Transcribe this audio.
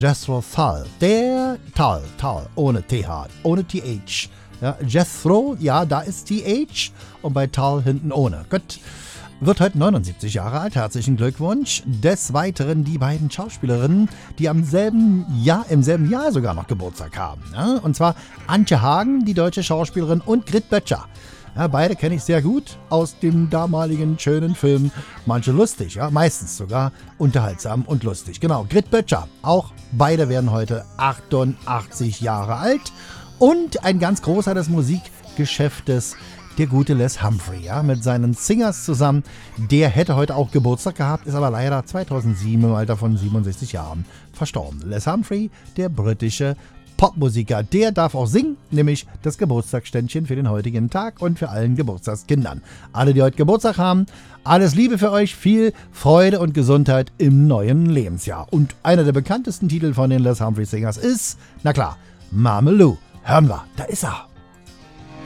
Jethro Tull, der Tull, ohne TH, ohne TH. Ja, Jethro, ja, da ist TH und bei Tull hinten ohne. Gut. Wird heute 79 Jahre alt. Herzlichen Glückwunsch. Des Weiteren die beiden Schauspielerinnen, die im selben Jahr sogar noch Geburtstag haben. Ja, und zwar Antje Hagen, die deutsche Schauspielerin, und Grit Boettcher. Ja, beide kenne ich sehr gut aus dem damaligen schönen Film. Manche lustig, ja, meistens sogar unterhaltsam und lustig. Genau, Grit Boettcher. Auch beide werden heute 88 Jahre alt. Und ein ganz großer des Musikgeschäftes, der gute Les Humphrey, ja, mit seinen Singers zusammen. Der hätte heute auch Geburtstag gehabt, ist aber leider 2007 im Alter von 67 Jahren verstorben. Les Humphrey, der britische Popmusiker, der darf auch singen, nämlich das Geburtstagsständchen für den heutigen Tag und für allen Geburtstagskindern. Alle, die heute Geburtstag haben, alles Liebe für euch, viel Freude und Gesundheit im neuen Lebensjahr. Und einer der bekanntesten Titel von den Les Humphrey Singers ist, na klar, Mama Lou. Hören wir, da ist er.